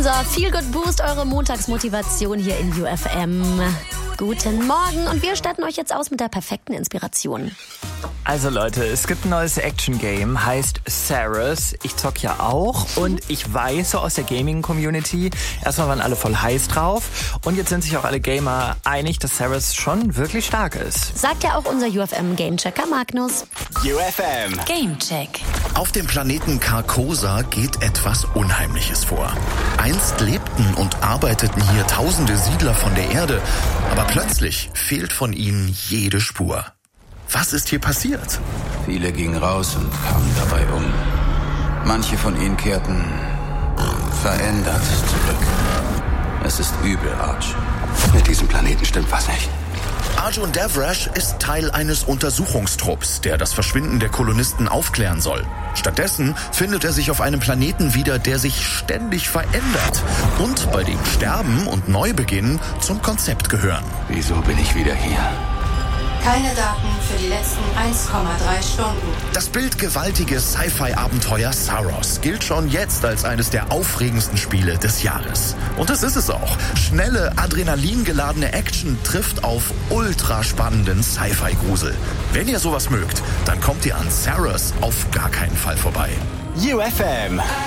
Unser Feel-Good-Boost, eure Montagsmotivation hier in UFM. Guten Morgen und wir statten euch jetzt aus mit der perfekten Inspiration. Also Leute, es gibt ein neues Action-Game, heißt Sarah's. Ich zock ja auch und ich weiß so aus der Gaming-Community, erstmal waren alle voll heiß drauf und jetzt sind sich auch alle Gamer einig, dass Sarah's schon wirklich stark ist. Sagt ja auch unser UFM-Gamechecker Magnus. UFM Gamecheck. Auf dem Planeten Carcosa geht etwas Unheimliches vor. Einst lebten und arbeiteten hier tausende Siedler von der Erde, aber plötzlich fehlt von ihnen jede Spur. Was ist hier passiert? Viele gingen raus und kamen dabei um. Manche von ihnen kehrten verändert zurück. Es ist übel, Arch. Mit diesem Planeten stimmt was nicht. Arjun Devrash ist Teil eines Untersuchungstrupps, der das Verschwinden der Kolonisten aufklären soll. Stattdessen findet er sich auf einem Planeten wieder, der sich ständig verändert und bei dem Sterben und Neubeginn zum Konzept gehören. Wieso bin ich wieder hier? Keine Daten für die letzten 1,3 Stunden. Das bildgewaltige Sci-Fi-Abenteuer Saros gilt schon jetzt als eines der aufregendsten Spiele des Jahres. Und das ist es auch. Schnelle, adrenalingeladene Action trifft auf ultraspannenden Sci-Fi-Grusel. Wenn ihr sowas mögt, dann kommt ihr an Saros auf gar keinen Fall vorbei. UFM